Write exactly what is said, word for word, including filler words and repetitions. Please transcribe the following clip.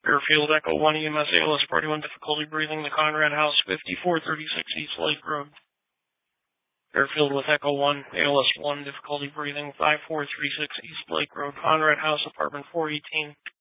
Airfield Echo one E M S A L S Party one, difficulty breathing, the Conrad House, fifty-four thirty-six East Lake Road. Airfield with Echo one, A L S one, difficulty breathing, five four three six East Lake Road, Conrad House, apartment four eighteen.